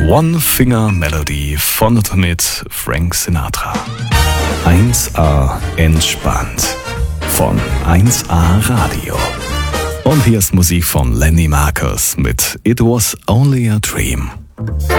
One Finger Melody von und mit Frank Sinatra. 1A entspannt von 1A Radio. Und hier ist Musik von Lenny Marcus mit It Was Only a Dream.